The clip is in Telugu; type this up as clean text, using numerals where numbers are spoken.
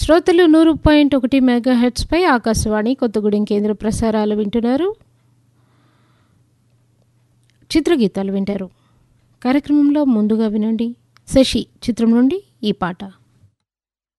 శ్రోతలు 100.1 మెగాహెర్ట్జ్పై ఆకాశవాణి కొత్తగూడెం కేంద్ర ప్రసారాలు వింటున్నారు. చిత్రగీతాలు వింటారు. కార్యక్రమంలో ముందుగా వినండి శశి చిత్రం నుండి ఈ పాట.